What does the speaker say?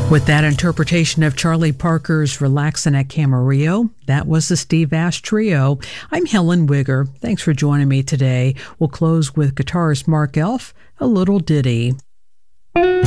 With that interpretation of Charlie Parker's Relaxin' at Camarillo, that was the Steve Ash Trio. I'm Helen Wigger. Thanks for joining me today. We'll close with guitarist Mark Elf, a little ditty.